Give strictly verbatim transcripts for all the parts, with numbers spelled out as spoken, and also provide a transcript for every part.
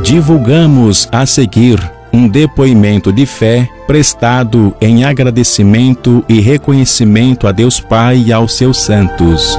Divulgamos a seguir um depoimento de fé prestado em agradecimento e reconhecimento a Deus Pai e aos seus santos.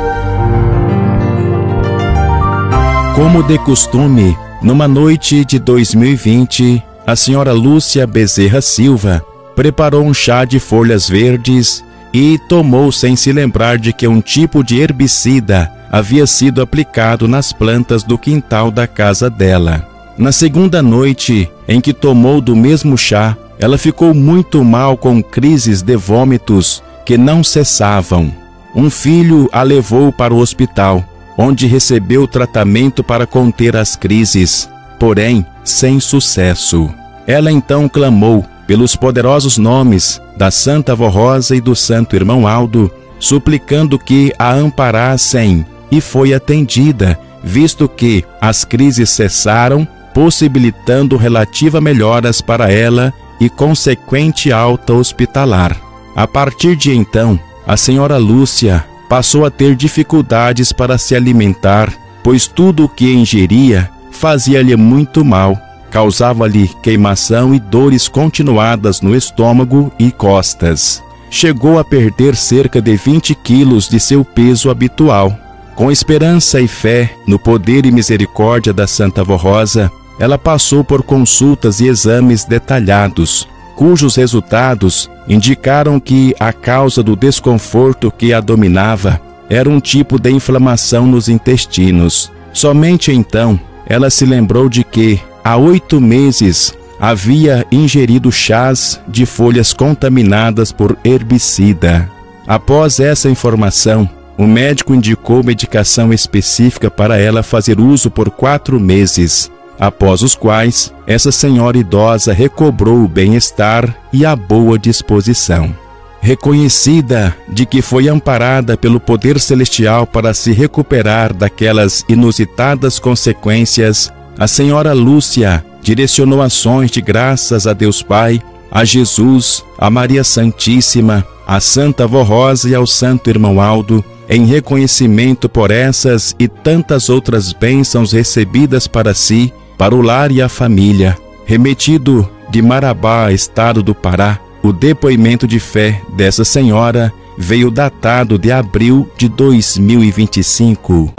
Como de costume, numa noite de dois mil e vinte, a senhora Lúcia Bezerra Silva preparou um chá de folhas verdes e tomou sem se lembrar de que um tipo de herbicida havia sido aplicado nas plantas do quintal da casa dela. Na segunda noite em que tomou do mesmo chá, ela ficou muito mal com crises de vômitos que não cessavam. Um filho a levou para o hospital, onde recebeu tratamento para conter as crises, porém sem sucesso. Ela então clamou pelos poderosos nomes da Santa Avó Rosa e do Santo Irmão Aldo, suplicando que a amparassem, e foi atendida, visto que as crises cessaram, possibilitando relativa melhoras para ela e consequente alta hospitalar. A partir de então, a senhora Lúcia passou a ter dificuldades para se alimentar, pois tudo o que ingeria fazia-lhe muito mal, causava-lhe queimação e dores continuadas no estômago e costas. Chegou a perder cerca de vinte quilos de seu peso habitual. Com esperança e fé no poder e misericórdia da Santa Avó Rosa, ela passou por consultas e exames detalhados, cujos resultados indicaram que a causa do desconforto que a dominava era um tipo de inflamação nos intestinos. Somente então ela se lembrou de que, há oito meses, havia ingerido chás de folhas contaminadas por herbicida. Após essa informação, o médico indicou medicação específica para ela fazer uso por quatro meses, após os quais essa senhora idosa recobrou o bem-estar e a boa disposição. Reconhecida de que foi amparada pelo poder celestial para se recuperar daquelas inusitadas consequências, a senhora Lúcia direcionou ações de graças a Deus Pai, a Jesus, a Maria Santíssima, a Santa Avó Rosa e ao Santo Irmão Aldo, em reconhecimento por essas e tantas outras bênçãos recebidas para si, para o lar e a família. Remetido de Marabá, estado do Pará, o depoimento de fé dessa senhora veio datado de abril de dois mil e vinte e cinco.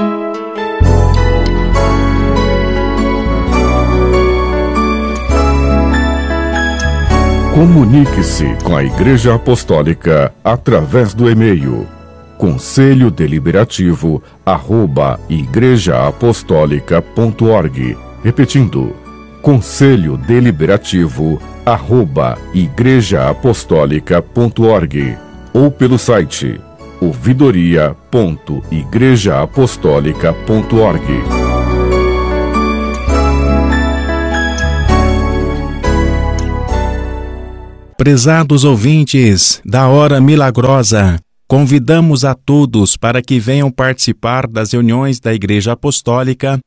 Comunique-se com a Igreja Apostólica através do e-mail conselho deliberativo arroba igreja apostólica ponto org. Repetindo, conselho deliberativo arroba igreja apostólica ponto org, ou pelo site ouvidoria ponto igreja apostólica ponto org. Prezados ouvintes da Hora Milagrosa, convidamos a todos para que venham participar das reuniões da Igreja Apostólica